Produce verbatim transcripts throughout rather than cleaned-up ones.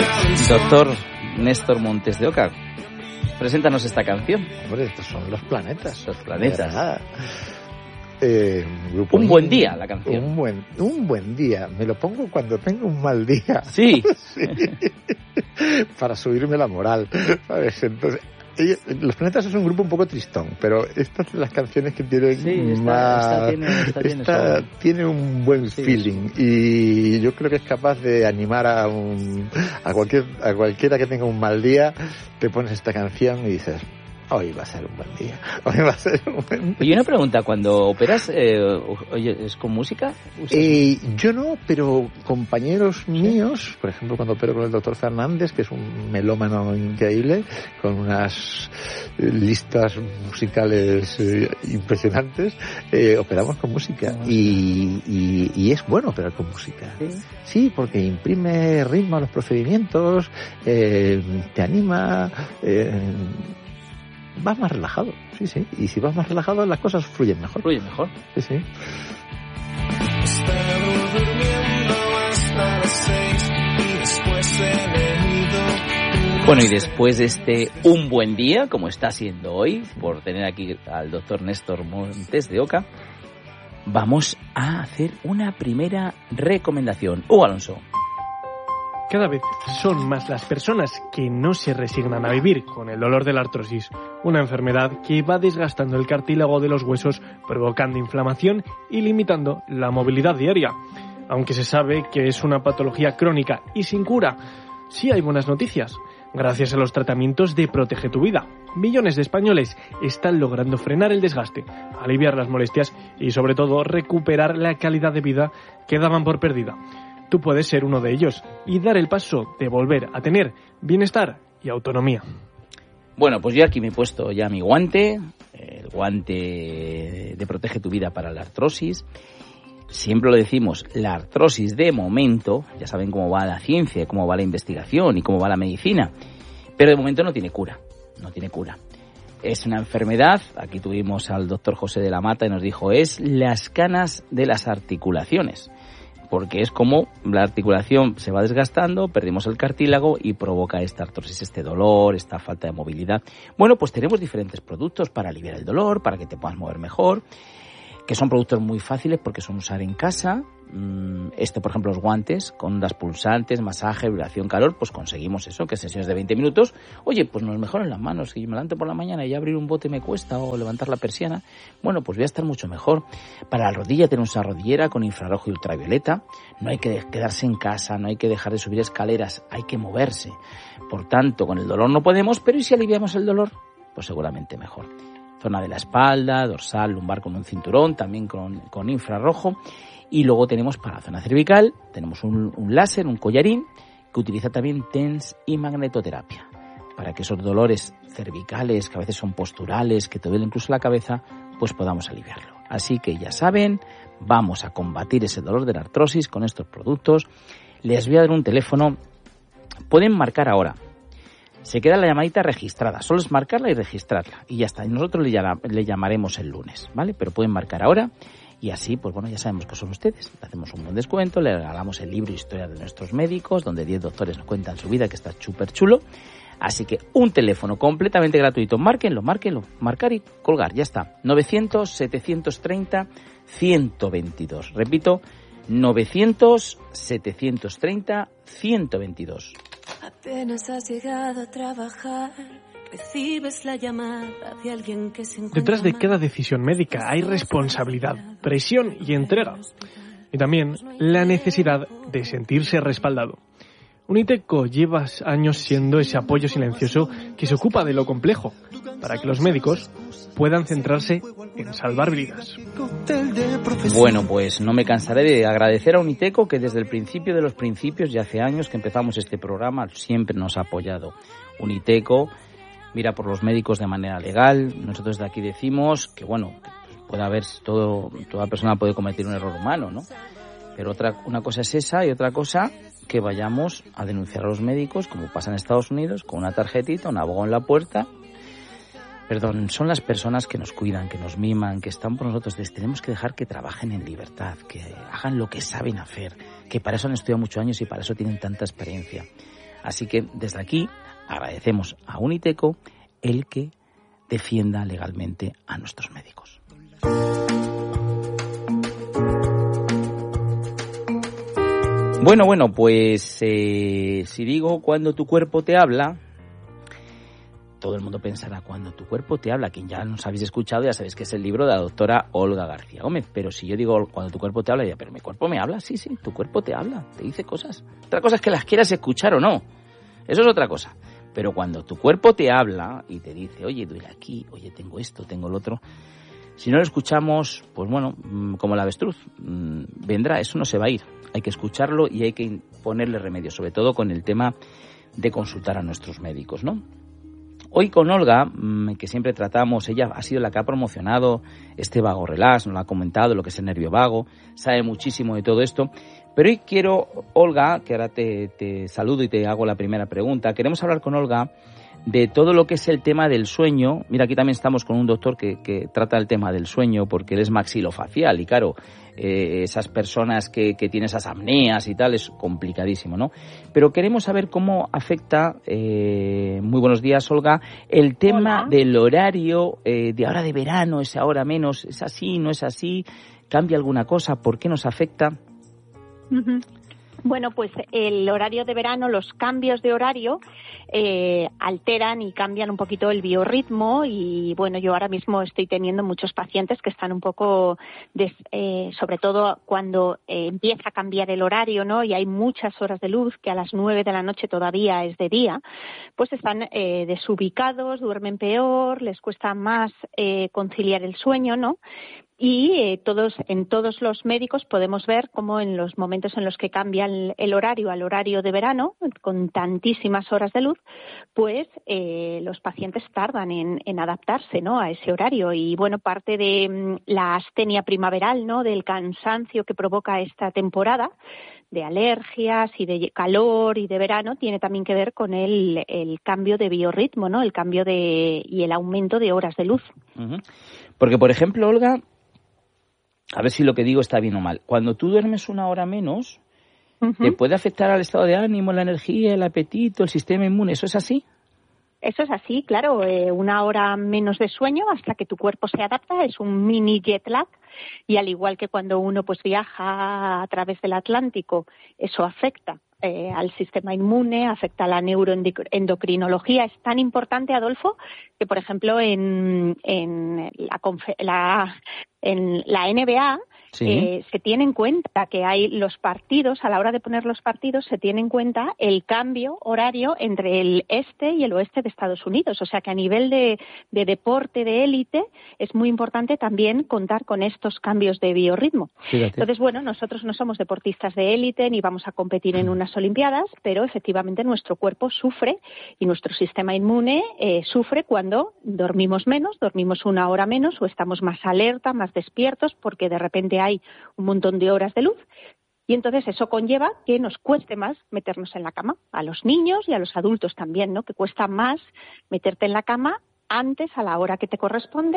Doctor Néstor Montes de Oca, preséntanos esta canción. Hombre, estos son Los Planetas. Los Planetas. Eh, un, grupo un buen día la canción. Un buen, un buen día. Me lo pongo cuando tengo un mal día. Sí. Sí. Para subirme la moral. ¿Sabes? Entonces, ellos, Los Planetas es un grupo un poco tristón, pero estas son las canciones que tienen sí, esta, más... Esta, tiene, esta, esta tiene, tiene un buen sí, feeling sí. Y yo creo que es capaz de animar a un a cualquier a cualquiera que tenga un mal día. Te pones esta canción y dices, hoy va a ser un buen día, hoy va a ser un buen día. Oye, una pregunta, cuando operas, eh, oye, ¿es con música? Eh, yo no, pero compañeros míos, por ejemplo, cuando opero con el doctor Fernández, que es un melómano increíble, con unas listas musicales eh, impresionantes, eh, operamos con música. Y, y, y es bueno operar con música. Sí, sí, porque imprime ritmo a los procedimientos, eh, te anima... Eh, vas más relajado, sí, sí. Y si vas más relajado, las cosas fluyen mejor. Fluyen mejor. Sí, sí. Bueno, y después de este un buen día, como está siendo hoy, por tener aquí al doctor Néstor Montes de Oca, vamos a hacer una primera recomendación. Hugo Alonso. Cada vez son más las personas que no se resignan a vivir con el dolor de la artrosis, una enfermedad que va desgastando el cartílago de los huesos, provocando inflamación y limitando la movilidad diaria. Aunque se sabe que es una patología crónica y sin cura, sí hay buenas noticias. Gracias a los tratamientos de Protege tu Vida, millones de españoles están logrando frenar el desgaste, aliviar las molestias y sobre todo recuperar la calidad de vida que daban por perdida. Tú puedes ser uno de ellos y dar el paso de volver a tener bienestar y autonomía. Bueno, pues yo aquí me he puesto ya mi guante, el guante de Protege tu Vida para la artrosis. Siempre lo decimos, la artrosis de momento, ya saben cómo va la ciencia, cómo va la investigación y cómo va la medicina, pero de momento no tiene cura, no tiene cura. Es una enfermedad, aquí tuvimos al doctor José de la Mata y nos dijo, es las canas de las articulaciones. Porque es como la articulación se va desgastando, perdemos el cartílago y provoca esta artrosis, este dolor, esta falta de movilidad. Bueno, pues tenemos diferentes productos para aliviar el dolor, para que te puedas mover mejor, que son productos muy fáciles porque son usar en casa. Este, por ejemplo, los guantes con ondas pulsantes, masaje, vibración, calor, pues conseguimos eso, que sesiones de veinte minutos, oye, pues nos mejoran las manos, que yo me levanto por la mañana y ya abrir un bote me cuesta o levantar la persiana, bueno, pues voy a estar mucho mejor. Para la rodilla tenemos una rodillera con infrarrojo y ultravioleta, no hay que quedarse en casa, no hay que dejar de subir escaleras, hay que moverse. Por tanto, con el dolor no podemos, pero ¿y si aliviamos el dolor? Pues seguramente mejor. Zona de la espalda, dorsal, lumbar con un cinturón, también con, con infrarrojo. Y luego tenemos para la zona cervical, tenemos un, un láser, un collarín, que utiliza también TENS y magnetoterapia, para que esos dolores cervicales, que a veces son posturales, que te duele incluso la cabeza, pues podamos aliviarlo. Así que ya saben, vamos a combatir ese dolor de la artrosis con estos productos. Les voy a dar un teléfono, pueden marcar ahora. Se queda la llamadita registrada, solo es marcarla y registrarla, y ya está. Y nosotros le, llama, le llamaremos el lunes, ¿vale? Pero pueden marcar ahora. Y así, pues bueno, ya sabemos que son ustedes. Le hacemos un buen descuento, le regalamos el libro Historia de nuestros médicos, donde diez doctores nos cuentan su vida, que está súper chulo. Así que un teléfono completamente gratuito. Márquenlo, márquenlo, marcar y colgar, ya está. novecientos, setecientos treinta, ciento veintidós. Repito, novecientos, setecientos treinta, ciento veintidós. Apenas has llegado a trabajar. Recibes la llamada de alguien que se encuentra. Detrás de cada decisión médica hay responsabilidad, presión y entrega. Y también la necesidad de sentirse respaldado. Uniteco lleva años siendo ese apoyo silencioso que se ocupa de lo complejo, para que los médicos puedan centrarse en salvar vidas. Bueno, pues no me cansaré de agradecer a Uniteco, que desde el principio de los principios, ya hace años que empezamos este programa, siempre nos ha apoyado. Uniteco mira por los médicos de manera legal. Nosotros de aquí decimos que, bueno, puede haber todo, toda persona puede cometer un error humano, ¿no? Pero otra, una cosa es esa y otra cosa que vayamos a denunciar a los médicos, como pasa en Estados Unidos, con una tarjetita, un abogado en la puerta. Perdón, son las personas que nos cuidan, que nos miman, que están por nosotros. Les tenemos que dejar que trabajen en libertad, que hagan lo que saben hacer, que para eso han estudiado muchos años y para eso tienen tanta experiencia. Así que desde aquí agradecemos a Uniteco el que defienda legalmente a nuestros médicos. Bueno, bueno, pues eh, si digo cuando tu cuerpo te habla, todo el mundo pensará cuando tu cuerpo te habla. Quien ya nos habéis escuchado ya sabéis que es el libro de la doctora Olga García Gómez. Pero si yo digo cuando tu cuerpo te habla, ya, pero mi cuerpo me habla, sí, sí, tu cuerpo te habla, te dice cosas. Otra cosa es que las quieras escuchar o no. Eso es otra cosa. Pero cuando tu cuerpo te habla y te dice, oye, duele aquí, oye, tengo esto, tengo lo otro, si no lo escuchamos, pues bueno, como el avestruz, vendrá, eso no se va a ir. Hay que escucharlo y hay que ponerle remedio, sobre todo con el tema de consultar a nuestros médicos, ¿no? Hoy con Olga, que siempre tratamos, ella ha sido la que ha promocionado este vago relax, nos lo ha comentado, lo que es el nervio vago, sabe muchísimo de todo esto. Pero hoy quiero, Olga, que ahora te, te saludo y te hago la primera pregunta, queremos hablar con Olga de todo lo que es el tema del sueño. Mira, aquí también estamos con un doctor que, que trata el tema del sueño porque él es maxilofacial y claro, eh, esas personas que, que tienen esas apneas y tal es complicadísimo, ¿no? Pero queremos saber cómo afecta, eh, muy buenos días, Olga, el tema Hola. del horario eh, de ahora de verano, esa hora menos, ¿es así, no es así? ¿Cambia alguna cosa? ¿Por qué nos afecta? Uh-huh. Bueno, pues el horario de verano, los cambios de horario eh, alteran y cambian un poquito el biorritmo y bueno, yo ahora mismo estoy teniendo muchos pacientes que están un poco, des, eh, sobre todo cuando eh, empieza a cambiar el horario, ¿no? Y hay muchas horas de luz que a las nueve de la noche todavía es de día, pues están eh, desubicados, duermen peor, les cuesta más eh, conciliar el sueño, ¿no? Y eh, todos, en todos los médicos podemos ver cómo en los momentos en los que cambia el, el horario al horario de verano, con tantísimas horas de luz, pues eh, los pacientes tardan en, en adaptarse, ¿no?, a ese horario. Y bueno, parte de mm, la astenia primaveral, ¿no?, del cansancio que provoca esta temporada, de alergias y de calor y de verano, tiene también que ver con el, el cambio de biorritmo, ¿no?, el cambio de y el aumento de horas de luz. Uh-huh. Porque, por ejemplo, Olga, a ver si lo que digo está bien o mal. Cuando tú duermes una hora menos, uh-huh. ¿te puede afectar al estado de ánimo, la energía, el apetito, el sistema inmune? ¿Eso es así? Eso es así, claro. Eh, una hora menos de sueño hasta que tu cuerpo se adapta. Es un mini jet lag. Y al igual que cuando uno pues viaja a través del Atlántico, eso afecta Eh, al sistema inmune, afecta a la neuroendocrinología. Es tan importante, Adolfo, que por ejemplo en, en, la, la, en la N B A sí. eh, se tiene en cuenta que hay los partidos, a la hora de poner los partidos, se tiene en cuenta el cambio horario entre el este y el oeste de Estados Unidos. O sea que a nivel de, de deporte de élite es muy importante también contar con estos cambios de biorritmo. Fíjate. Entonces, bueno, nosotros no somos deportistas de élite ni vamos a competir en unas Olimpiadas, pero efectivamente nuestro cuerpo sufre y nuestro sistema inmune eh, sufre cuando dormimos menos, dormimos una hora menos o estamos más alerta, más despiertos porque de repente hay un montón de horas de luz y entonces eso conlleva que nos cueste más meternos en la cama, a los niños y a los adultos también, ¿no? Que cuesta más meterte en la cama antes, a la hora que te corresponde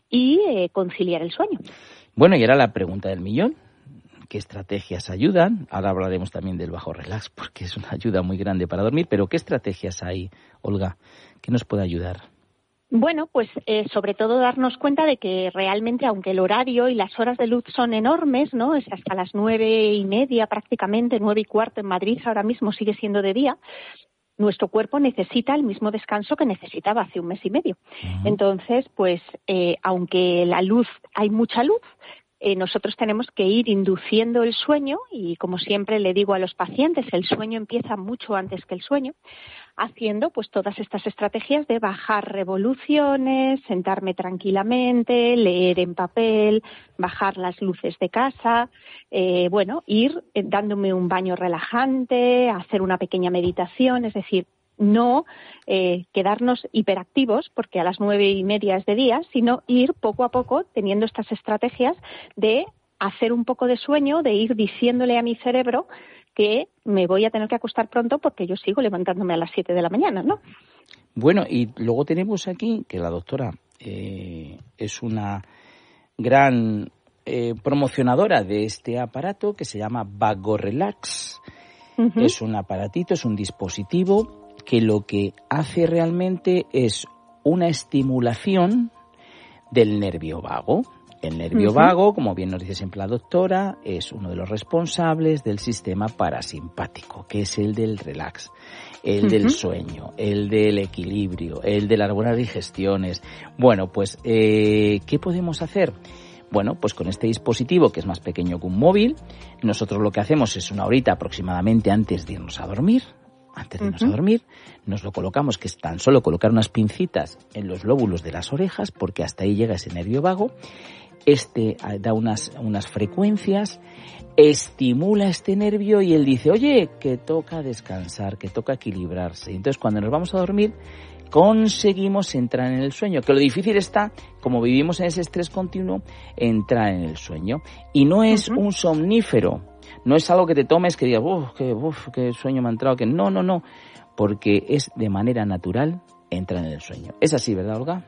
y eh, conciliar el sueño. Bueno, y era la pregunta del millón. ¿Qué estrategias ayudan? Ahora hablaremos también del bajo relax, porque es una ayuda muy grande para dormir, pero ¿qué estrategias hay, Olga? ¿Qué nos puede ayudar? Bueno, pues eh, sobre todo darnos cuenta de que realmente, aunque el horario y las horas de luz son enormes, ¿no? Es hasta las nueve y media prácticamente, nueve y cuarto en Madrid, ahora mismo sigue siendo de día, nuestro cuerpo necesita el mismo descanso que necesitaba hace un mes y medio. Uh-huh. Entonces, pues, eh, aunque la luz, hay mucha luz, Eh, nosotros tenemos que ir induciendo el sueño y, como siempre le digo a los pacientes, el sueño empieza mucho antes que el sueño, haciendo pues todas estas estrategias de bajar revoluciones, sentarme tranquilamente, leer en papel, bajar las luces de casa, eh, bueno, ir eh, dándome un baño relajante, hacer una pequeña meditación, es decir, no eh, quedarnos hiperactivos porque a las nueve y media es de día, sino ir poco a poco teniendo estas estrategias de hacer un poco de sueño, de ir diciéndole a mi cerebro que me voy a tener que acostar pronto porque yo sigo levantándome a las siete de la mañana, ¿no? Bueno, y luego tenemos aquí que la doctora eh, es una gran eh, promocionadora de este aparato que se llama Vago Relax. Uh-huh. Es un aparatito, es un dispositivo que lo que hace realmente es una estimulación del nervio vago. El nervio uh-huh. vago, como bien nos dice siempre la doctora, es uno de los responsables del sistema parasimpático, que es el del relax, el uh-huh. del sueño, el del equilibrio, el de las buenas digestiones. Bueno, pues, eh, ¿qué podemos hacer? Bueno, pues con este dispositivo, que es más pequeño que un móvil, nosotros lo que hacemos es una horita aproximadamente antes de irnos a dormir. Antes de irnos uh-huh. a dormir, nos lo colocamos, que es tan solo colocar unas pincitas en los lóbulos de las orejas, porque hasta ahí llega ese nervio vago. Este da unas, unas frecuencias, estimula este nervio y él dice, oye, que toca descansar, que toca equilibrarse. Entonces, cuando nos vamos a dormir, conseguimos entrar en el sueño. Que lo difícil está, como vivimos en ese estrés continuo, entrar en el sueño. Y no es uh-huh. un somnífero, no es algo que te tomes que digas, uff, qué, uf, qué sueño me ha entrado. Que no, no, no, porque es de manera natural entrar en el sueño. Es así, ¿verdad, Olga?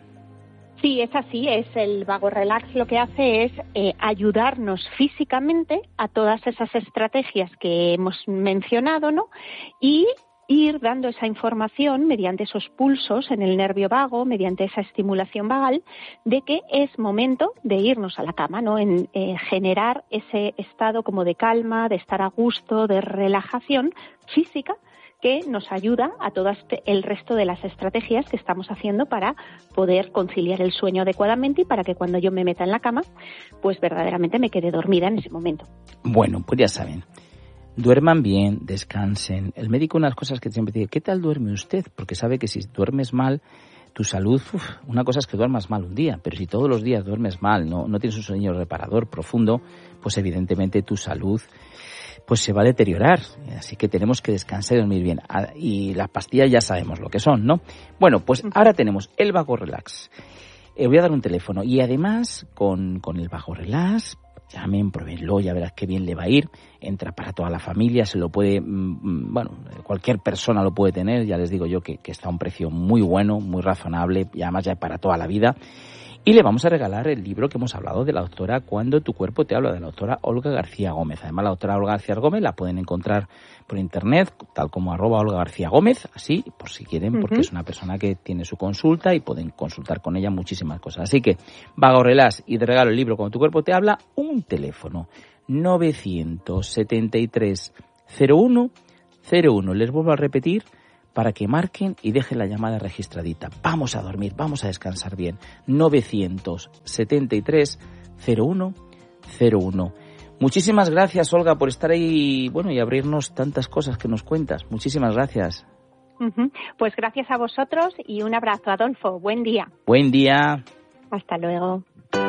Sí, es así, es el Vago Relax lo que hace es eh, ayudarnos físicamente a todas esas estrategias que hemos mencionado, ¿no? Y ir dando esa información mediante esos pulsos en el nervio vago, mediante esa estimulación vagal, de que es momento de irnos a la cama, ¿no? En eh, generar ese estado como de calma, de estar a gusto, de relajación física, que nos ayuda a todo este, el resto de las estrategias que estamos haciendo para poder conciliar el sueño adecuadamente y para que cuando yo me meta en la cama, pues verdaderamente me quede dormida en ese momento. Bueno, pues ya saben, duerman bien, descansen. El médico, unas cosas que siempre dice, ¿qué tal duerme usted? Porque sabe que si duermes mal, tu salud, uf, una cosa es que duermas mal un día, pero si todos los días duermes mal, no, no tienes un sueño reparador profundo, pues evidentemente tu salud pues se va a deteriorar, así que tenemos que descansar y dormir bien. Y las pastillas ya sabemos lo que son, ¿no? Bueno, pues ahora tenemos el Vago Relax. Eh, voy a dar un teléfono y además con, con el Vago Relax, llamen, pruébenlo, ya verás qué bien le va a ir. Entra para toda la familia, se lo puede, mmm, bueno, cualquier persona lo puede tener, ya les digo yo que, que está a un precio muy bueno, muy razonable y además ya para toda la vida. Y le vamos a regalar el libro que hemos hablado de la doctora Cuando tu cuerpo te habla, de la doctora Olga García Gómez. Además, la doctora Olga García Gómez la pueden encontrar por internet, tal como arroba Olga García Gómez, así, por si quieren, porque uh-huh. es una persona que tiene su consulta y pueden consultar con ella muchísimas cosas. Así que, Vago Relax y de regalo el libro Cuando tu cuerpo te habla, un teléfono, novecientos setenta y tres cero uno cero uno. Les vuelvo a repetir, para que marquen y dejen la llamada registradita. Vamos a dormir, vamos a descansar bien. novecientos setenta y tres cero uno cero uno. Muchísimas gracias, Olga, por estar ahí, bueno, y abrirnos tantas cosas que nos cuentas. Muchísimas gracias. Uh-huh. Pues gracias a vosotros y un abrazo, Adolfo. Buen día. Buen día. Hasta luego.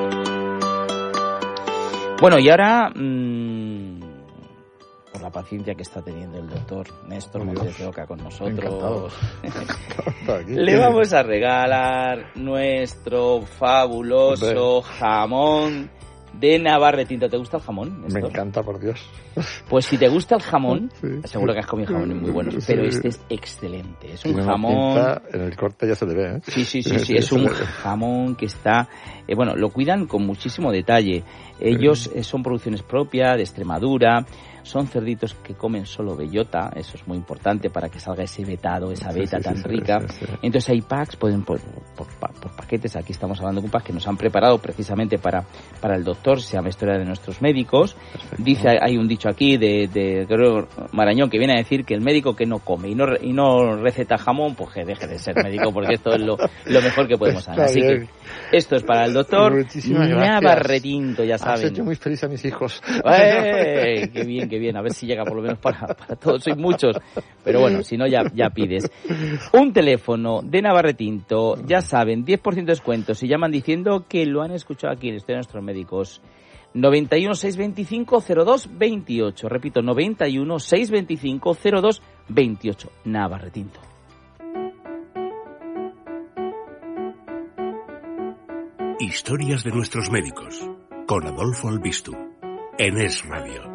Bueno, y ahora, mmm, por la paciencia que está teniendo el doctor Néstor Montes de Oca con nosotros, le vamos a regalar nuestro fabuloso Hombre. jamón de Navarretinto. ¿Te gusta el jamón, Néstor? Me encanta, por Dios. Pues si te gusta el jamón, sí, seguro sí. que has comido jamones muy buenos, sí. pero este es excelente. Es un Tiene jamón... Pinta, en el corte ya se le ve, ¿eh? Sí, sí, sí, sí. Es un jamón que está... Eh, bueno, lo cuidan con muchísimo detalle. Ellos eh, son producciones propias de Extremadura. Son cerditos que comen solo bellota, eso es muy importante para que salga ese vetado, esa beta sí, sí, tan sí, rica. Sí, sí, sí. Entonces hay packs, pueden por, por, por paquetes, aquí estamos hablando de un pack que nos han preparado precisamente para, para el doctor, se llama Historia de nuestros médicos. Perfecto. Dice, hay un dicho aquí de, de Gregorio Marañón que viene a decir que el médico que no come y no, y no receta jamón, pues que deje de ser médico, porque esto es lo, lo mejor que podemos hacer. Así bien. que esto es para el doctor Navarretinto, ya saben. Has hecho muy feliz a mis hijos. ¡Eh! ¡Qué bien! Qué bien, a ver si llega por lo menos para, para todos, sois muchos, pero bueno, si no ya, ya pides. Un teléfono de Navarretinto, ya saben, diez por ciento de descuento si llaman diciendo que lo han escuchado aquí en Historia de nuestros médicos. noventa y uno, seiscientos veinticinco, cero dos veintiocho, repito, noventa y uno, seiscientos veinticinco, cero dos veintiocho, Navarretinto. Historias de nuestros médicos, con Adolfo Albistu, en Es Radio.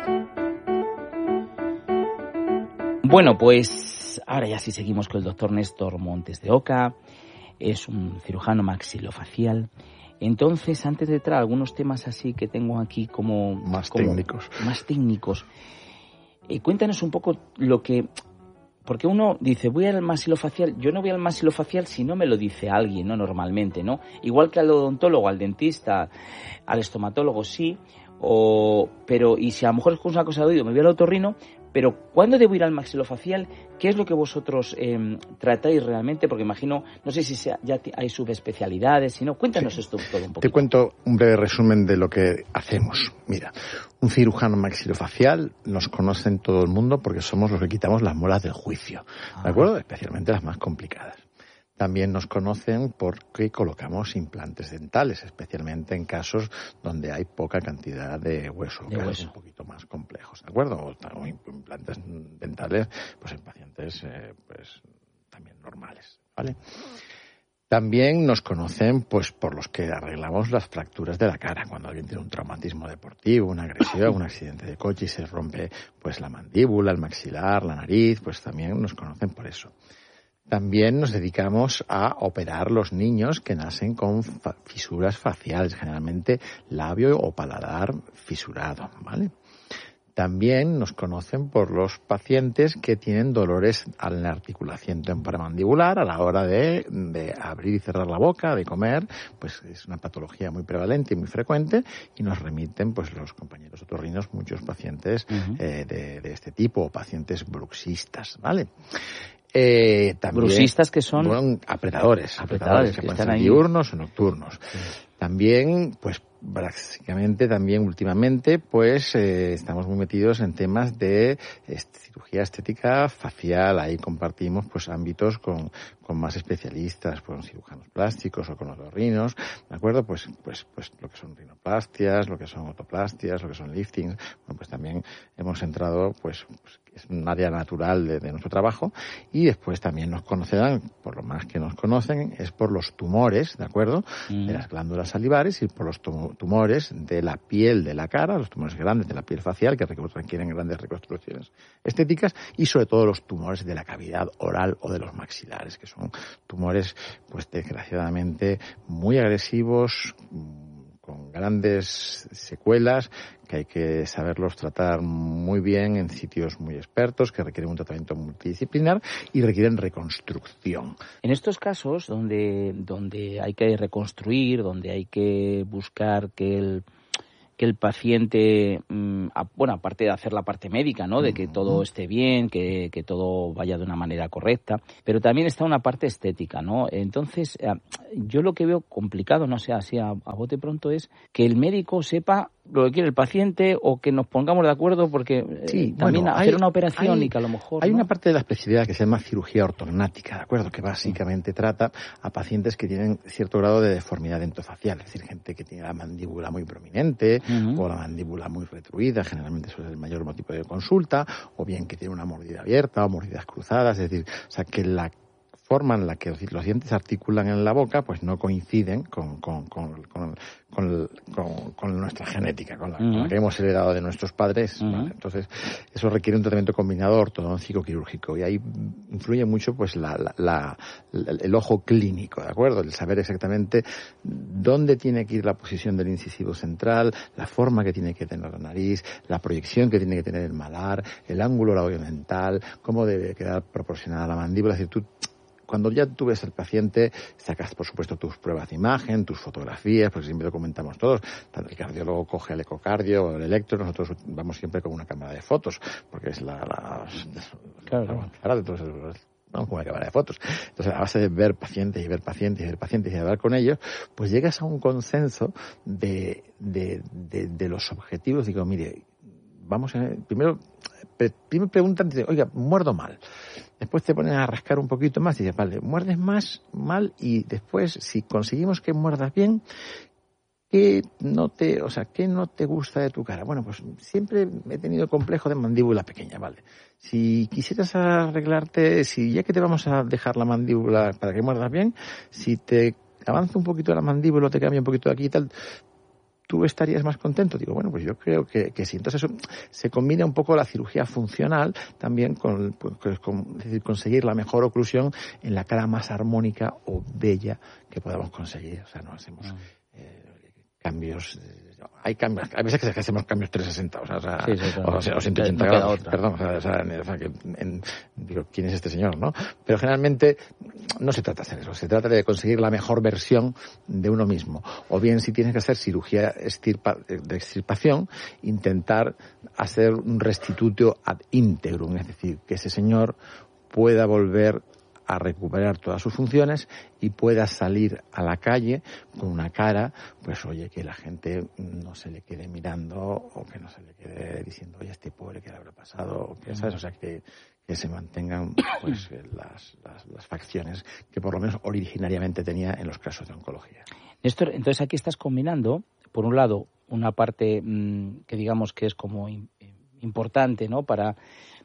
Bueno, pues ahora ya sí seguimos con el doctor Néstor Montes de Oca, es un cirujano maxilofacial. Entonces, antes de entrar algunos temas así que tengo aquí como... Más como, técnicos. Más técnicos. Eh, cuéntanos un poco lo que... Porque uno dice, voy al maxilofacial. Yo no voy al maxilofacial si no me lo dice alguien, ¿no? Normalmente, ¿no? Igual que al odontólogo, al dentista, al estomatólogo, sí. O, pero, y si a lo mejor es una cosa de oído, me voy al otorrino. Pero, ¿cuándo debo ir al maxilofacial? ¿Qué es lo que vosotros eh, tratáis realmente? Porque imagino, no sé si sea, ya hay subespecialidades, si no, cuéntanos sí. esto todo un poquito. Te cuento un breve resumen de lo que hacemos. Mira, un cirujano maxilofacial nos conoce en todo el mundo porque somos los que quitamos las muelas del juicio, ¿de acuerdo? Especialmente las más complicadas. También nos conocen porque colocamos implantes dentales, especialmente en casos donde hay poca cantidad de hueso, de casos hueso. un poquito más complejos, ¿de acuerdo? O, o implantes dentales, pues en pacientes eh, pues también normales, ¿vale? También nos conocen pues por los que arreglamos las fracturas de la cara, cuando alguien tiene un traumatismo deportivo, una agresión, un accidente de coche y se rompe pues la mandíbula, el maxilar, la nariz, pues también nos conocen por eso. También nos dedicamos a operar los niños que nacen con fa- fisuras faciales, generalmente labio o paladar fisurado, ¿vale? También nos conocen por los pacientes que tienen dolores en la articulación temporomandibular a la hora de, de abrir y cerrar la boca, de comer, pues es una patología muy prevalente y muy frecuente y nos remiten pues los compañeros otorrinos muchos pacientes uh-huh. eh, de, de este tipo, o pacientes bruxistas, ¿vale? Eh, también, bruxistas que son bueno, apretadores, apretadores, apretadores que, que pueden están ser ahí diurnos o nocturnos. Sí. También, pues básicamente, también últimamente, pues eh, estamos muy metidos en temas de est- cirugía estética facial. Ahí compartimos pues ámbitos con, con más especialistas, con cirujanos plásticos o con otorrinos, ¿de acuerdo? Pues, pues, pues lo que son rinoplastias, lo que son otoplastias, lo que son liftings. Bueno, pues también hemos entrado, pues, pues es un área natural de, de nuestro trabajo. Y después también nos conocerán, por lo más que nos conocen, es por los tumores, ¿de acuerdo? Mm. De las glándulas salivares y por los tumores de la piel de la cara, los tumores grandes de la piel facial que requieren grandes reconstrucciones estéticas y sobre todo los tumores de la cavidad oral o de los maxilares, que son tumores, pues desgraciadamente, muy agresivos, con grandes secuelas, que hay que saberlos tratar muy bien en sitios muy expertos, que requieren un tratamiento multidisciplinar y requieren reconstrucción. En estos casos, donde, donde hay que reconstruir, donde hay que buscar que el que el paciente, bueno, aparte de hacer la parte médica, ¿no? De que todo esté bien, que, que todo vaya de una manera correcta, pero también está una parte estética, ¿no? Entonces, yo lo que veo complicado, no sé, así a, a bote pronto, es que el médico sepa lo que quiere el paciente o que nos pongamos de acuerdo porque sí, eh, también bueno, hacer hay, una operación hay, y que a lo mejor... Hay ¿no? una parte de la especialidad que se llama cirugía ortognática, ¿de acuerdo? Que básicamente sí. trata a pacientes que tienen cierto grado de deformidad dentofacial, es decir, gente que tiene la mandíbula muy prominente uh-huh. o la mandíbula muy retruida, generalmente eso es el mayor motivo de consulta, o bien que tiene una mordida abierta o mordidas cruzadas, es decir, o sea, que la forma en la que los dientes articulan en la boca pues no coinciden con, con, con, con, con, con, con nuestra genética, con la, uh-huh. con la que hemos heredado de nuestros padres. Uh-huh. ¿vale? Entonces, eso requiere un tratamiento combinado ortodóntico quirúrgico y ahí influye mucho pues la, la, la, el ojo clínico, ¿de acuerdo? El saber exactamente dónde tiene que ir la posición del incisivo central, la forma que tiene que tener la nariz, la proyección que tiene que tener el malar, el ángulo labiodental, cómo debe quedar proporcionada la mandíbula. Es decir, tú cuando ya tú ves al paciente, sacas, por supuesto, tus pruebas de imagen, tus fotografías, porque siempre lo comentamos todos. Tanto el cardiólogo coge el ecocardio o el electro, nosotros vamos siempre con una cámara de fotos, porque es la... la claro. la, de todos esos, ¿no? Como una cámara de fotos. Entonces, a base de ver pacientes y ver pacientes y ver pacientes y hablar con ellos, pues llegas a un consenso de, de, de, de los objetivos. Digo, mire, vamos a... Primero, primero preguntan, oiga, muerdo mal. Después te ponen a rascar un poquito más y dices, vale, muerdes más, mal, y después, si conseguimos que muerdas bien, ¿qué no te, o sea, qué no te gusta de tu cara? Bueno, pues siempre he tenido complejo de mandíbula pequeña, vale. Si quisieras arreglarte, si ya que te vamos a dejar la mandíbula para que muerdas bien, si te avanza un poquito la mandíbula, te cambia un poquito de aquí y tal, ¿tú estarías más contento? Digo, bueno, pues yo creo que, que sí. Entonces eso se combina un poco la cirugía funcional también con, pues, con es decir, conseguir la mejor oclusión en la cara más armónica o bella que podamos conseguir. O sea, no hacemos eh, cambios hay cambios, hay veces que hacemos cambios trescientos sesenta, o sea, sí, sí, claro. o, sea, o ciento ochenta no grados, otra. perdón, o sea, o sea, o sea que en, digo, ¿quién es este señor, no? Pero generalmente no se trata de hacer eso, se trata de conseguir la mejor versión de uno mismo, o bien si tienes que hacer cirugía extirpa, de extirpación, intentar hacer un restitutio ad integrum, es decir, que ese señor pueda volver a recuperar todas sus funciones y pueda salir a la calle con una cara, pues oye, que la gente no se le quede mirando o que no se le quede diciendo, oye, este pobre, ¿qué le habrá pasado? O que, ¿sabes? O sea, que, que se mantengan pues las, las, las facciones que por lo menos originariamente tenía en los casos de oncología. Néstor, entonces aquí estás combinando, por un lado, una parte mmm, que digamos que es como in, importante, ¿no?, para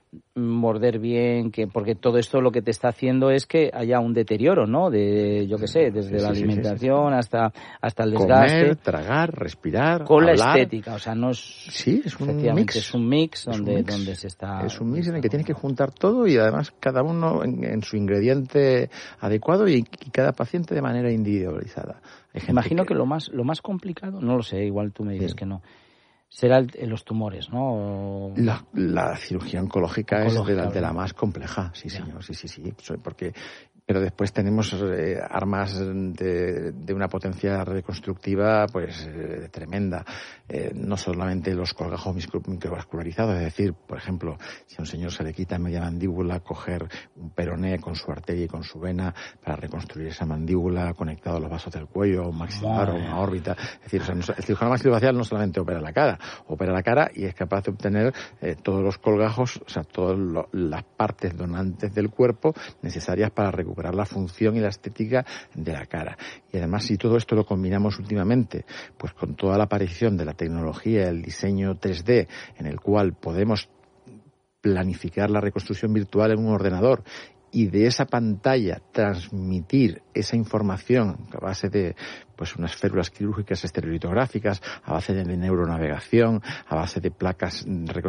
morder bien, que porque todo esto lo que te está haciendo es que haya un deterioro, ¿no? De, yo qué sé, desde sí, la sí, alimentación sí, sí, sí. hasta hasta el desgaste. Comer, tragar, respirar, con hablar. La estética, o sea, no es... Sí, es un mix. Es un mix donde, es un mix. donde se está... Es un mix en el que tienes que juntar todo y además cada uno en, en su ingrediente adecuado y, y cada paciente de manera individualizada. Hay gente Imagino que... que lo más lo más complicado, no lo sé, igual tú me dices sí. que no, será el, los tumores, ¿no? La, la cirugía oncológica, oncológica es de la, de la más compleja, sí, ya. señor, sí, sí, sí, porque... Pero después tenemos eh, armas de, de una potencia reconstructiva pues eh, tremenda. Eh, no solamente los colgajos microvascularizados, es decir, por ejemplo, si a un señor se le quita media mandíbula, coger un peroné con su arteria y con su vena para reconstruir esa mandíbula conectado a los vasos del cuello, un maxilar o una órbita. Es decir, o sea, no, el cirujano maxilofacial no solamente opera la cara, opera la cara y es capaz de obtener eh, todos los colgajos, o sea, todas las partes donantes del cuerpo necesarias para recuperar la función y la estética de la cara. Y además, si todo esto lo combinamos últimamente, pues con toda la aparición de la tecnología, el diseño tres D, en el cual podemos planificar la reconstrucción virtual en un ordenador y de esa pantalla transmitir esa información a base de pues unas férulas quirúrgicas estereolitográficas, a base de neuronavegación, a base de placas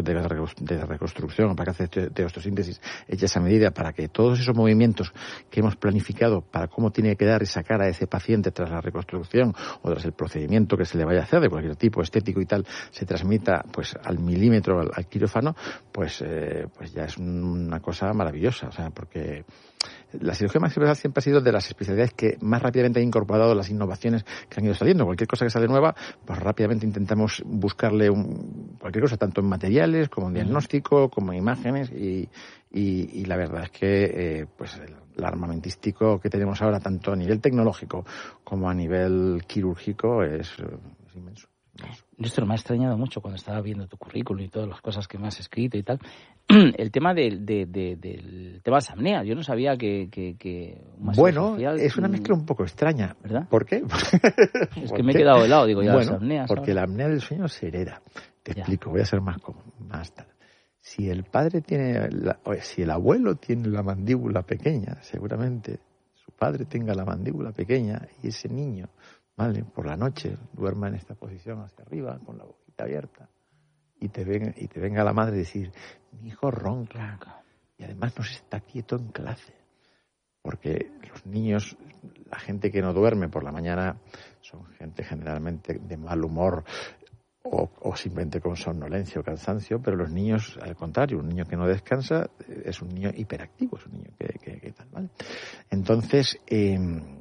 de reconstrucción, placas de osteosíntesis hechas a medida para que todos esos movimientos que hemos planificado para cómo tiene que quedar esa cara de ese paciente tras la reconstrucción o tras el procedimiento que se le vaya a hacer de cualquier tipo estético y tal, se transmita pues al milímetro al, al quirófano, pues eh, pues ya es una cosa maravillosa, o sea, porque la cirugía maxilofacial siempre ha sido de las especialidades que más rápidamente ha incorporado las innovaciones que han ido saliendo. Cualquier cosa que sale nueva, pues rápidamente intentamos buscarle un, cualquier cosa, tanto en materiales, como en diagnóstico, como en imágenes, y, y, y la verdad es que eh, pues el, el armamentístico que tenemos ahora, tanto a nivel tecnológico como a nivel quirúrgico, es, es inmenso. Esto me ha extrañado mucho cuando estaba viendo tu currículum y todas las cosas que me has escrito y tal. El tema de, de, de, del tema de las apneas. Yo no sabía que... que, que bueno, es una mezcla un poco extraña. ¿Verdad? ¿Por qué? Es que me he quedado helado, digo, ya bueno, las apneas. Porque ahora. La apnea del sueño se hereda. Te ya. explico, voy a ser más, más tal. Si el padre tiene... La, o si el abuelo tiene la mandíbula pequeña, seguramente su padre tenga la mandíbula pequeña y ese niño... Vale, por la noche duerma en esta posición hacia arriba, con la boquita abierta, y te venga, y te venga la madre a decir, mi hijo ronca, y además no se está quieto en clase. Porque los niños, la gente que no duerme por la mañana, son gente generalmente de mal humor, o, o simplemente con somnolencia o cansancio, pero los niños, al contrario, un niño que no descansa es un niño hiperactivo, es un niño que, que, que tal, ¿vale? Entonces, eh,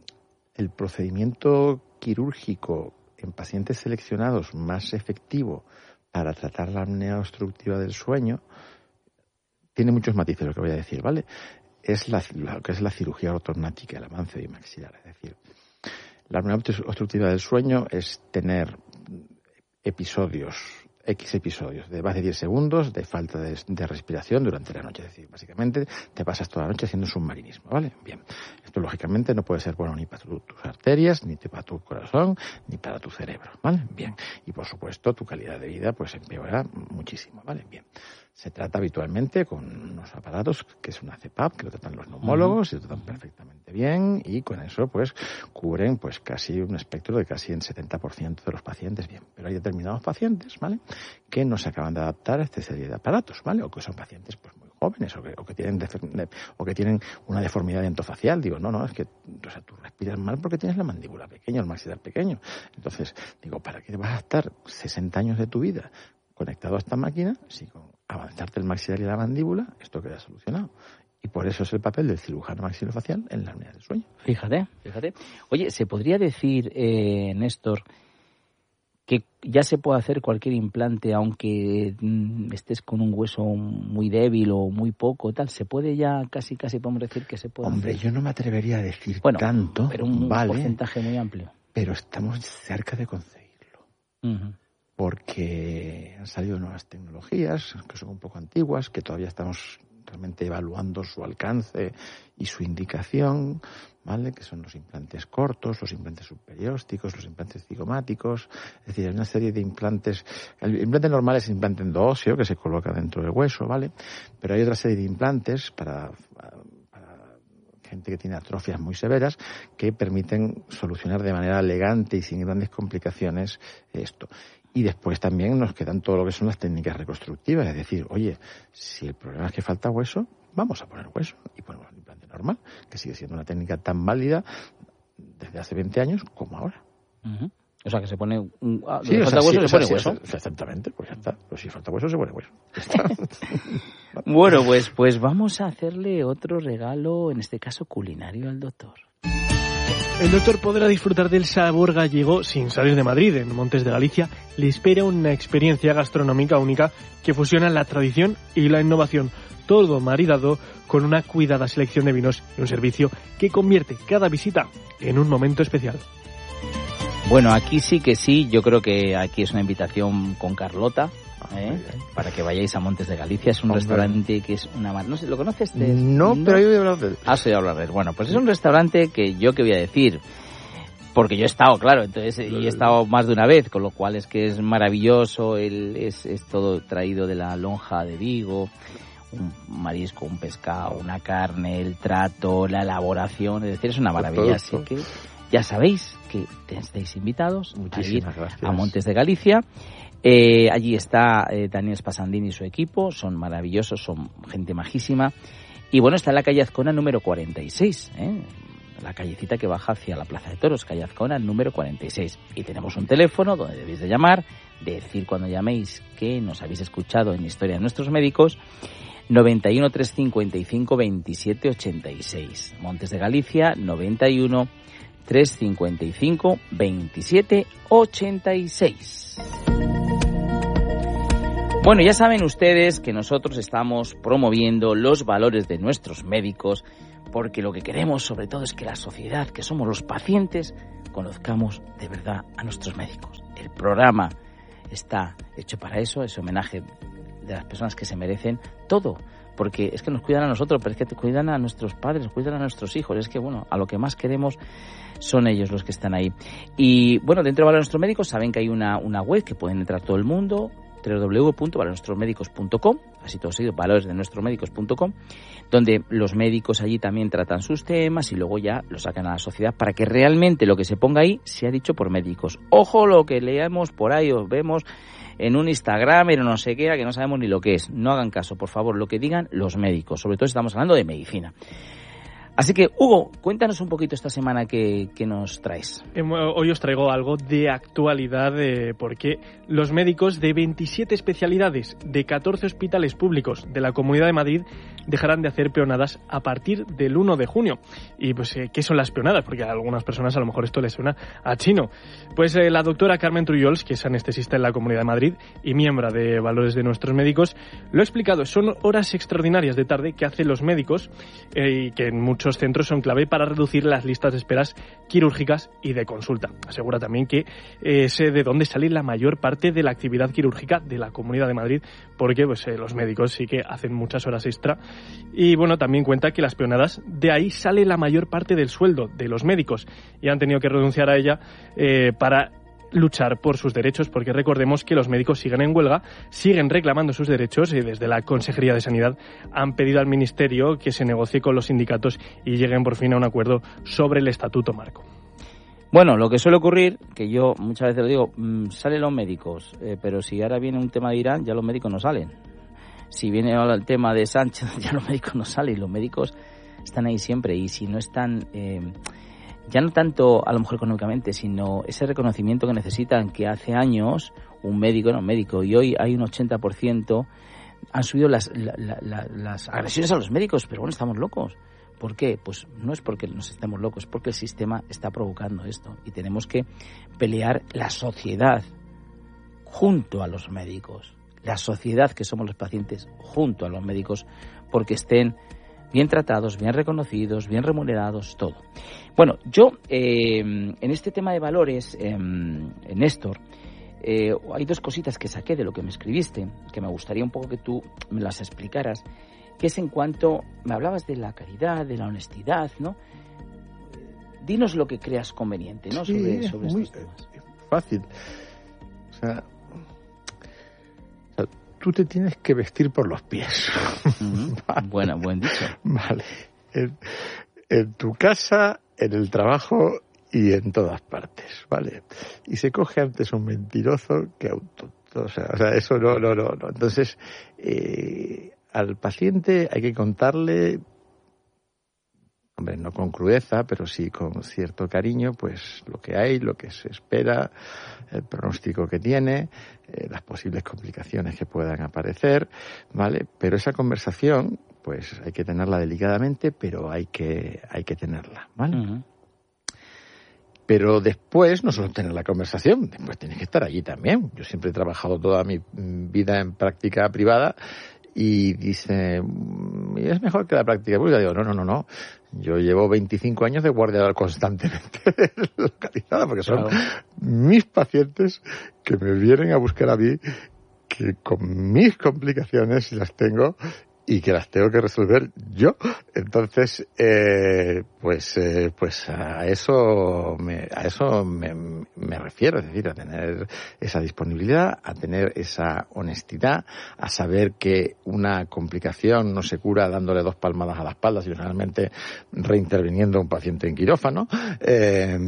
el procedimiento quirúrgico en pacientes seleccionados más efectivo para tratar la apnea obstructiva del sueño tiene muchos matices lo que voy a decir, ¿vale? Es la, lo que es la cirugía ortognática, el avance bimaxilar, es decir, la apnea obstructiva del sueño es tener episodios X episodios de más de diez segundos de falta de, de respiración durante la noche. Es decir, básicamente te pasas toda la noche haciendo submarinismo, ¿vale? Bien. Esto, lógicamente, no puede ser bueno ni para tu, tus arterias, ni para tu corazón, ni para tu cerebro, ¿vale? Bien. Y, por supuesto, tu calidad de vida, pues, empeora muchísimo, ¿vale? Bien. Se trata habitualmente con unos aparatos que es una C PAP, que lo tratan los neumólogos, uh-huh. y lo tratan perfectamente bien, y con eso, pues, cubren, pues, casi un espectro de casi en setenta por ciento de los pacientes, bien. Pero hay determinados pacientes, ¿vale?, que no se acaban de adaptar a esta serie de aparatos, ¿vale?, o que son pacientes, pues, muy jóvenes o que, o que tienen defer- o que tienen una deformidad dentofacial. Digo, no, no, es que o sea, tú respiras mal porque tienes la mandíbula pequeña, el maxilar pequeño. Entonces, digo, ¿para qué vas a estar sesenta años de tu vida conectado a esta máquina si con avanzarte el maxilar y la mandíbula esto queda solucionado? Y por eso es el papel del cirujano maxilofacial en la unidad de sueño. Fíjate, fíjate. Oye, ¿se podría decir, eh, Néstor, que ya se puede hacer cualquier implante aunque mm, estés con un hueso muy débil o muy poco, tal? ¿Se puede ya casi, casi podemos decir que se puede Hombre, hacer? yo no me atrevería a decir bueno, tanto, pero un vale, porcentaje muy amplio. Pero estamos cerca de conseguirlo. Uh-huh. Porque han salido nuevas tecnologías que son un poco antiguas, que todavía estamos realmente evaluando su alcance y su indicación, ¿vale? Que son los implantes cortos, los implantes subperiósticos, los implantes cigomáticos. Es decir, hay una serie de implantes. El implante normal es el implante endoóseo que se coloca dentro del hueso, ¿vale? Pero hay otra serie de implantes para, para gente que tiene atrofias muy severas que permiten solucionar de manera elegante y sin grandes complicaciones esto. Y después también nos quedan todo lo que son las técnicas reconstructivas, es decir, oye, si el problema es que falta hueso, vamos a poner hueso y ponemos un implante normal, que sigue siendo una técnica tan válida desde hace veinte años como ahora. Uh-huh. O sea, que se pone un... Ah, sí, falta o sea, hueso, sí, se pone o sea, hueso. Sí, exactamente, pues ya está. Pues si falta hueso, se pone hueso. Ya está. Bueno, pues, pues vamos a hacerle otro regalo, en este caso culinario, al doctor. El doctor podrá disfrutar del sabor gallego sin salir de Madrid. En Montes de Galicia le espera una experiencia gastronómica única que fusiona la tradición y la innovación. Todo maridado con una cuidada selección de vinos y un servicio que convierte cada visita en un momento especial. Bueno, aquí sí que sí. Yo creo que aquí es una invitación con Carlota, ¿eh? Para que vayáis a Montes de Galicia. Es un Hombre. restaurante que es una... mar... No sé, ¿lo conoces? De... No, ¿no? Pero yo voy a hablar de él. Has oído hablar de él. Bueno, pues es un restaurante que yo qué voy a decir... Porque yo he estado, claro, entonces y he estado más de una vez, con lo cual es que es maravilloso, el, es, es todo traído de la lonja de Vigo, un marisco, un pescado, una carne, el trato, la elaboración, es decir, es una maravilla. Así que ya sabéis que estáis invitados a ir gracias. a Montes de Galicia. Eh, allí está eh, Daniel Spasandini y su equipo, son maravillosos, son gente majísima. Y bueno, está en la calle Azcona número cuarenta y seis, ¿eh? La callecita que baja hacia la Plaza de Toros, calle Azcona, número cuarenta y seis. Y tenemos un teléfono donde debéis de llamar, decir cuando llaméis que nos habéis escuchado en Historia de Nuestros Médicos, noventa y uno, trescientos cincuenta y cinco, veintisiete ochenta y seis. Montes de Galicia, noventa y uno, trescientos cincuenta y cinco, veintisiete ochenta y seis. Bueno, ya saben ustedes que nosotros estamos promoviendo los valores de nuestros médicos, porque lo que queremos sobre todo es que la sociedad, que somos los pacientes, conozcamos de verdad a nuestros médicos. El programa está hecho para eso, es homenaje de las personas que se merecen todo, porque es que nos cuidan a nosotros, pero es que cuidan a nuestros padres, cuidan a nuestros hijos, es que bueno, a lo que más queremos son ellos los que están ahí. Y bueno, dentro de Valores de Nuestros Médicos saben que hay una, una web que pueden entrar todo el mundo, doble u doble u doble u punto valores de nuestros médicos punto com, así todo seguido, valores de nuestros médicos punto com, donde los médicos allí también tratan sus temas y luego ya lo sacan a la sociedad para que realmente lo que se ponga ahí sea dicho por médicos. Ojo lo que leemos por ahí o vemos en un Instagram, en no sé qué, que no sabemos ni lo que es. No hagan caso, por favor, lo que digan los médicos, sobre todo estamos hablando de medicina. Así que, Hugo, cuéntanos un poquito esta semana que, que nos traes. Hoy os traigo algo de actualidad eh, porque los médicos de veintisiete especialidades de catorce hospitales públicos de la Comunidad de Madrid dejarán de hacer peonadas a partir del uno de junio. Y pues, eh, ¿qué son las peonadas? Porque a algunas personas a lo mejor esto les suena a chino. Pues eh, la doctora Carmen Trullols, que es anestesista en la Comunidad de Madrid y miembro de Valores de Nuestros Médicos, lo ha explicado. Son horas extraordinarias de tarde que hacen los médicos eh, y que en muchos centros son clave para reducir las listas de esperas quirúrgicas y de consulta. Asegura también que eh, sé de dónde sale la mayor parte de la actividad quirúrgica de la Comunidad de Madrid, porque pues eh, los médicos sí que hacen muchas horas extra. Y bueno, también cuenta que las peonadas, de ahí sale la mayor parte del sueldo de los médicos y han tenido que renunciar a ella eh, para luchar por sus derechos, porque recordemos que los médicos siguen en huelga, siguen reclamando sus derechos y desde la Consejería de Sanidad han pedido al Ministerio que se negocie con los sindicatos y lleguen por fin a un acuerdo sobre el Estatuto Marco. Bueno, lo que suele ocurrir, que yo muchas veces lo digo, mmm, salen los médicos, eh, pero si ahora viene un tema de Irán, ya los médicos no salen. si viene ahora el tema de Sánchez, ya los médicos no salen, y los médicos están ahí siempre, y si no están, eh, ya no tanto a lo mejor económicamente, sino ese reconocimiento que necesitan, que hace años un médico era un médico, y hoy hay un ochenta por ciento, han subido las, la, la, la, las agresiones a los médicos, pero bueno, estamos locos. ¿Por qué? Pues no es porque nos estemos locos, es porque el sistema está provocando esto, y tenemos que pelear la sociedad junto a los médicos, la sociedad que somos los pacientes junto a los médicos, porque estén bien tratados, bien reconocidos, bien remunerados, todo. Bueno, yo eh, en este tema de valores, eh, Néstor, eh, hay dos cositas que saqué de lo que me escribiste, que me gustaría un poco que tú me las explicaras, que es en cuanto, me hablabas de la caridad, de la honestidad, ¿no? Dinos lo que creas conveniente, ¿no? Sí, sobre sobre muy estos temas. fácil. O sea, o sea, tú te tienes que vestir por los pies. Uh-huh. Vale. Bueno, buen dicho. Vale. En, en tu casa, en el trabajo y en todas partes, ¿vale? Y se coge antes un mentiroso que a un tonto. O sea, o sea eso no, no, no, no. Entonces, eh, al paciente hay que contarle, hombre, no con crudeza, pero sí con cierto cariño, pues lo que hay, lo que se espera, el pronóstico que tiene, eh, las posibles complicaciones que puedan aparecer, ¿vale? Pero esa conversación, pues hay que tenerla delicadamente, pero hay que, hay que tenerla, ¿vale? Uh-huh. Pero después, no solo tener la conversación, después tienes que estar allí también. Yo siempre he trabajado toda mi vida en práctica privada y dice, es mejor que la práctica pública. Digo, no, no, no, no. Yo llevo veinticinco años de guardia constantemente localizada, porque son claro. mis pacientes que me vienen a buscar a mí, que con mis complicaciones las tengo y que las tengo que resolver yo. Entonces, eh, pues, eh, pues a eso me, a eso me, me refiero, es decir, a tener esa disponibilidad, a tener esa honestidad, a saber que una complicación no se cura dándole dos palmadas a la espalda, sino realmente reinterviniendo a un paciente en quirófano, eh,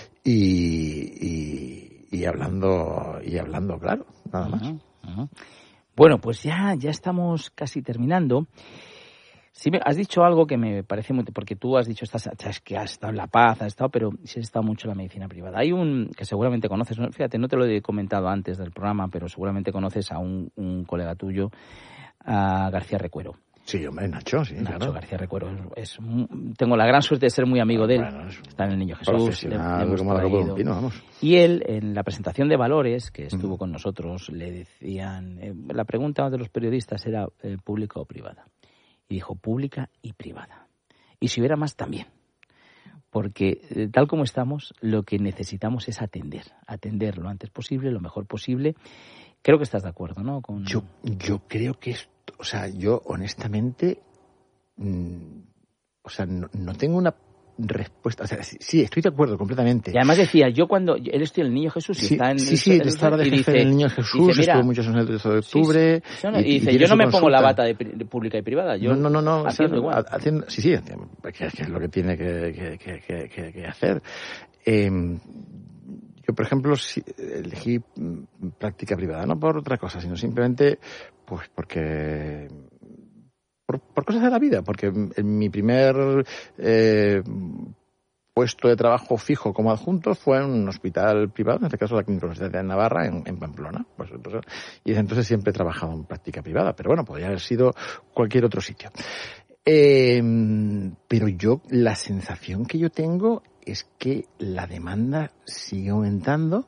y, y, y hablando, y hablando claro, nada más. Uh-huh, uh-huh. Bueno, pues ya, ya estamos casi terminando. Sí, me has dicho algo que me parece muy... Porque tú has dicho estás, que has estado en La Paz, has estado, pero sí has estado mucho en la medicina privada. Hay un que seguramente conoces, fíjate, no te lo he comentado antes del programa, pero seguramente conoces a un, un colega tuyo, a García Recuero. Sí, hombre, Nacho, sí, Nacho claro. García Recuero. Es, es, tengo la gran suerte de ser muy amigo de él. Bueno, está en el Niño Jesús. Le, le como la copa de un pino, vamos. Y él, en la presentación de valores que estuvo mm. con nosotros, le decían... Eh, la pregunta de los periodistas era eh, ¿pública o privada? Y dijo pública y privada. Y si hubiera más, también. Porque eh, tal como estamos, lo que necesitamos es atender. Atender lo antes posible, lo mejor posible. Creo que estás de acuerdo, ¿no? Con... Yo, yo creo que es... O sea, yo honestamente, mmm, o sea, no, no tengo una respuesta. O sea, sí, sí, estoy de acuerdo completamente. Y además decía, yo cuando, él estoy en el Niño Jesús y sí, está en sí, el, sí, el, estaba de jefe del Niño Jesús, dice, mira, estuvo muchos años en el trece de octubre. Sí, sí, no, y, y dice, y yo no me consulta. pongo la bata de, de pública y privada, yo no, no, no, haciendo o sea, igual. Haciendo, sí, sí, que es lo que tiene que, que, que, que, que hacer. Eh, Yo, por ejemplo, elegí práctica privada, no por otra cosa, sino simplemente pues porque por, por cosas de la vida, porque en mi primer eh, puesto de trabajo fijo como adjunto fue en un hospital privado, en este caso la Universidad de Navarra, en, en Pamplona. Pues entonces, y desde entonces siempre he trabajado en práctica privada, pero bueno, podría haber sido cualquier otro sitio. Eh, pero yo, la sensación que yo tengo es que la demanda sigue aumentando,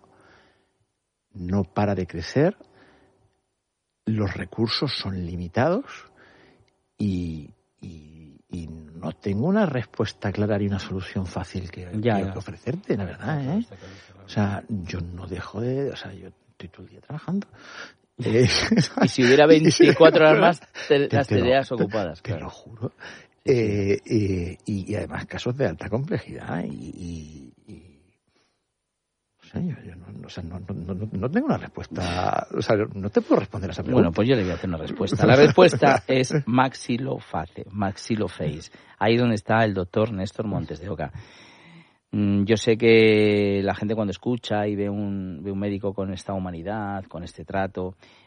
no para de crecer, los recursos son limitados y, y, y no tengo una respuesta clara ni una solución fácil que, ya, que ya. ofrecerte, la verdad, ¿eh? O sea, yo no dejo de... O sea, yo estoy todo el día trabajando. Eh, y si hubiera veinticuatro horas más, te, te, las tareas ocupadas. Te claro. lo juro. Eh, eh, y, y además casos de alta complejidad y, y, y o sea, yo, yo no, o sea, no, no, no, no tengo una respuesta, o sea, no te puedo responder a esa pregunta. Bueno, pues yo le voy a hacer una respuesta. La respuesta es maxiloface, maxiloface. Ahí donde está el doctor Néstor Montes de Oca. Yo sé que la gente cuando escucha y ve un, ve un médico con esta humanidad, con este trato,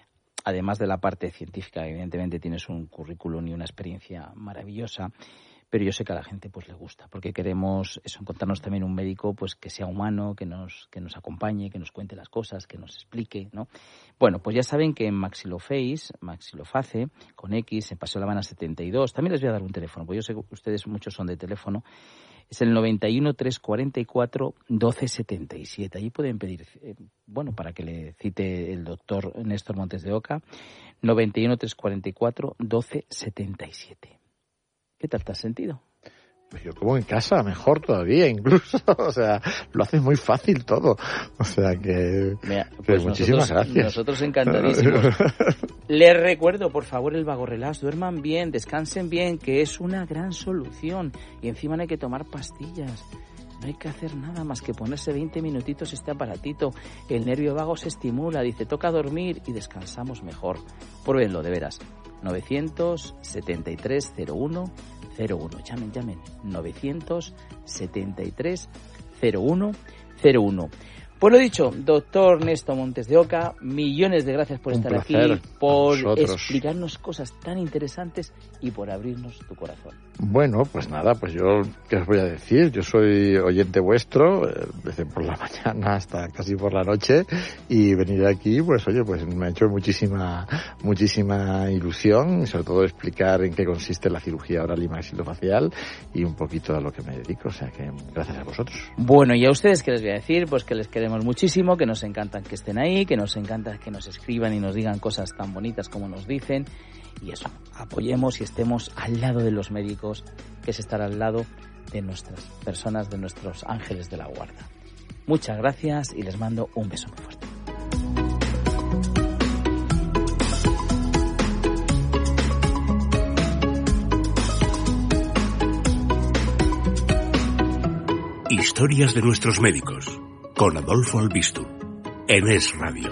además de la parte científica, evidentemente tienes un currículum y una experiencia maravillosa, pero yo sé que a la gente pues le gusta, porque queremos eso, encontrarnos también un médico pues que sea humano, que nos que nos acompañe, que nos cuente las cosas, que nos explique, ¿no? Bueno, pues ya saben que en Maxiloface, Maxiloface, con X, en Paseo La Habana setenta y dos, también les voy a dar un teléfono, porque yo sé que ustedes muchos son de teléfono, es el noventa y uno, trescientos cuarenta y cuatro, doce setenta y siete. Allí pueden pedir, eh, bueno, para que le cite el doctor Néstor Montes de Oca, noventa y uno, trescientos cuarenta y cuatro, doce setenta y siete. ¿Qué tal te has sentido? Pues yo como en casa, mejor todavía incluso, o sea, lo haces muy fácil todo, o sea que, Mira, que pues muchísimas nosotros, gracias. Nosotros encantadísimos. Les recuerdo, por favor, el Vago Relax, duerman bien, descansen bien, que es una gran solución y encima no hay que tomar pastillas. No hay que hacer nada más que ponerse veinte minutitos este aparatito. El nervio vago se estimula, dice, toca dormir y descansamos mejor. Pruébenlo, de veras. novecientos setenta y tres cero uno cero uno. Llamen, llamen. novecientos setenta y tres cero uno cero uno. Pues lo dicho, doctor Néstor Montes de Oca, millones de gracias por Un estar placer, aquí, por vosotros. explicarnos cosas tan interesantes y por abrirnos tu corazón. Bueno, pues nada, pues yo, ¿qué os voy a decir? Yo soy oyente vuestro, eh, desde por la mañana hasta casi por la noche, y venir aquí, pues oye, pues me ha hecho muchísima, muchísima ilusión, y sobre todo explicar en qué consiste la cirugía oral y maxilofacial, y un poquito a lo que me dedico, o sea que gracias a vosotros. Bueno, y a ustedes, ¿qué les voy a decir? Pues que les queremos muchísimo, que nos encanta que estén ahí, que nos encanta que nos escriban y nos digan cosas tan bonitas como nos dicen. Y eso, apoyemos y estemos al lado de los médicos, que es estar al lado de nuestras personas, de nuestros ángeles de la guarda. Muchas gracias y les mando un beso muy fuerte. Historias de nuestros médicos, con Adolfo Albistu, en Es Radio.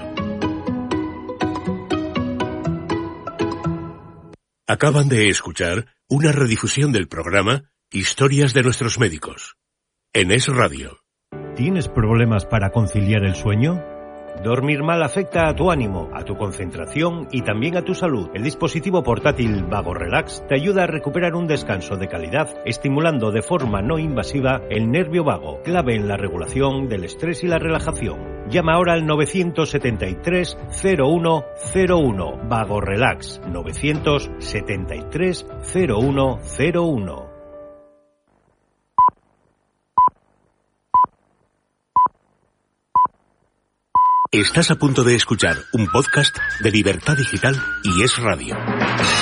Acaban de escuchar una redifusión del programa Historias de nuestros médicos, en Es Radio. ¿Tienes problemas para conciliar el sueño? Dormir mal afecta a tu ánimo, a tu concentración y también a tu salud. El dispositivo portátil Vago Relax te ayuda a recuperar un descanso de calidad, estimulando de forma no invasiva el nervio vago, clave en la regulación del estrés y la relajación. Llama ahora al novecientos setenta y tres cero uno cero uno. Vago Relax, novecientos setenta y tres cero uno cero uno. Estás a punto de escuchar un podcast de Libertad Digital y Es Radio.